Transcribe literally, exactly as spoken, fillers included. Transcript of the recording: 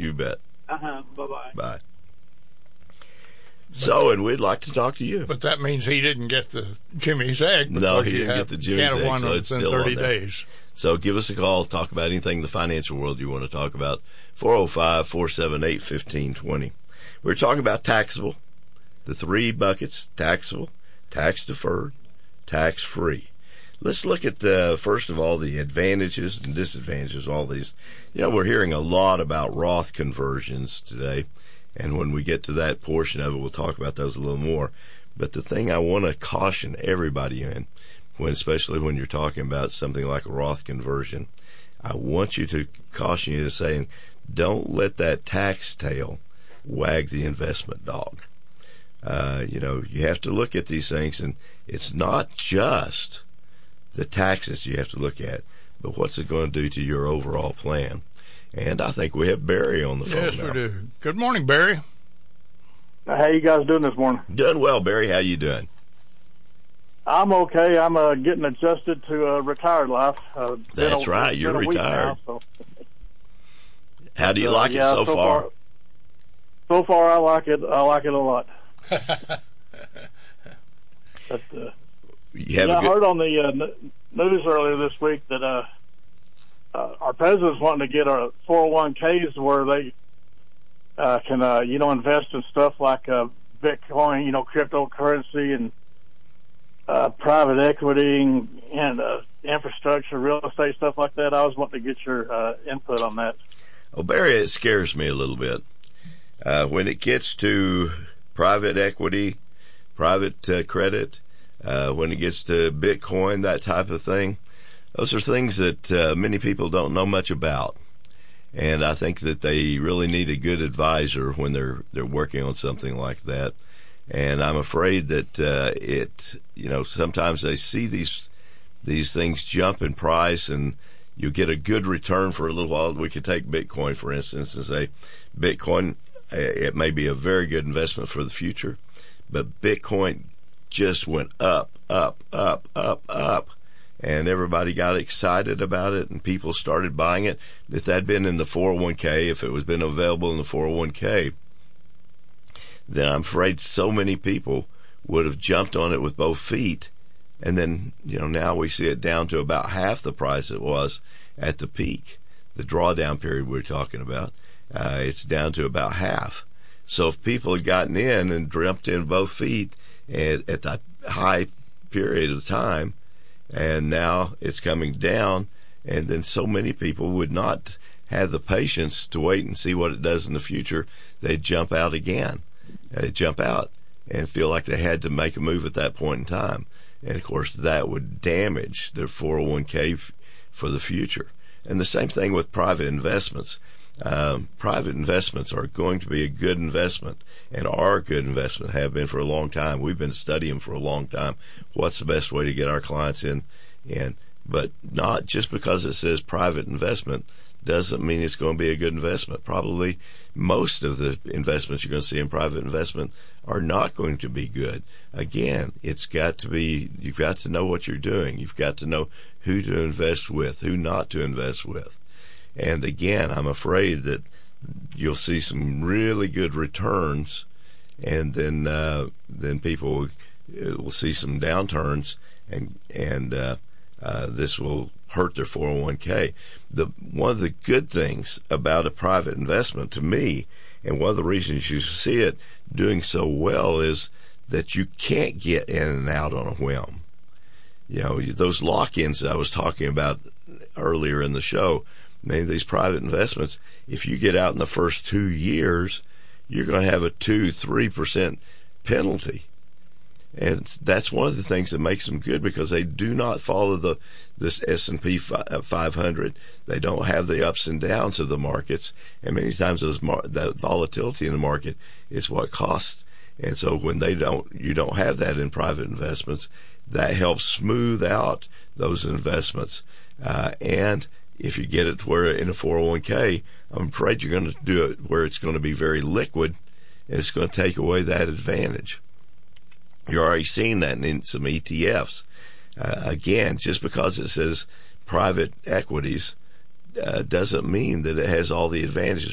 You bet. Uh-huh. Bye-bye. Bye. So, and we'd like to talk to you. But that means he didn't get the Jimmy's egg. No, he you didn't have, get the Jimmy's can't egg, have won so it's within still thirty on there. days. So give us a call. Talk about anything in the financial world you want to talk about. four oh five, four seven eight, one five two zero. We're talking about taxable. The three buckets: taxable, tax-deferred, tax-free. Let's look at, the, first of all, the advantages and disadvantages of all these. You know, we're hearing a lot about Roth conversions today, and when we get to that portion of it, we'll talk about those a little more. But the thing I want to caution everybody in, when especially when you're talking about something like a Roth conversion, I want you to caution you to saying, don't let that tax tail wag the investment dog. Uh, you know, you have to look at these things, and it's not just the taxes you have to look at, but what's it going to do to your overall plan? And I think we have Barry on the phone Yes, now. we do. Good morning, Barry. How you guys doing this morning? Doing well, Barry. How you doing? I'm okay. I'm uh, getting adjusted to uh, retired life. Uh, That's a, right. You're been a week retired. Now, so. How do you uh, like yeah, it so, so far? far? So far, I like it. I like it a lot. but, uh, You have yeah, a I good... heard on the uh, n- news earlier this week that uh, uh, our president's wanting to get our four oh one k's where they uh, can, uh, you know, invest in stuff like uh, Bitcoin, you know, cryptocurrency and uh, private equity and, and uh, infrastructure, real estate, stuff like that. I was wanting to get your uh, input on that. Well, Barry, it scares me a little bit. Uh, when it gets to private equity, private uh, credit, uh, when it gets to Bitcoin, that type of thing, those are things that uh, many people don't know much about. And I think that they really need a good advisor when they're they're working on something like that. And I'm afraid that uh, it, you know, sometimes they see these these things jump in price, and you get a good return for a little while. We could take Bitcoin, for instance, and say Bitcoin, it may be a very good investment for the future, but Bitcoin just went up, up, up, up, up. And everybody got excited about it, and people started buying it. If that had been in the four oh one k, if it was been available in the four oh one k, then I'm afraid so many people would have jumped on it with both feet. And then, you know, now we see it down to about half the price it was at the peak. The drawdown period we're talking about, uh, it's down to about half. So if people had gotten in and jumped in both feet at, at the high period of time, and now it's coming down, and then so many people would not have the patience to wait and see what it does in the future. They'd jump out again. They'd jump out and feel like they had to make a move at that point in time. And, of course, that would damage their four oh one k f- for the future. And the same thing with private investments. Um, private investments are going to be a good investment, and are a good investment, have been for a long time. We've been studying for a long time what's the best way to get our clients in, in. But not just because it says private investment doesn't mean it's going to be a good investment. Probably most of the investments you're going to see in private investment are not going to be good. Again, it's got to be, you've got to know what you're doing. You've got to know who to invest with, who not to invest with. And again, I'm afraid that you'll see some really good returns, and then uh, then people will, will see some downturns, and and uh, uh, this will hurt their four oh one k. The one of the good things about a private investment, to me, and one of the reasons you see it doing so well, is that you can't get in and out on a whim. You know, those lock-ins that I was talking about earlier in the show, many of these private investments, if you get out in the first two years, you're going to have a two, three percent penalty. And that's one of the things that makes them good, because they do not follow the this S and P five hundred. They don't have the ups and downs of the markets, and many times those mar- the volatility in the market is what costs. And so when they don't, you don't have that in private investments. That helps smooth out those investments. Uh, and if you get it to where in a four oh one k, I'm afraid you're going to do it where it's going to be very liquid, and it's going to take away that advantage. You're already seeing that in some E T Fs. Uh, again, just because it says private equities uh, doesn't mean that it has all the advantages.